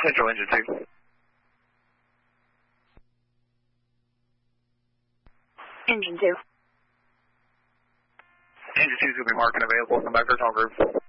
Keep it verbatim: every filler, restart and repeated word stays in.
Central engine two. Engine two. Engine two is going to be marked and available. Come back to our talk group.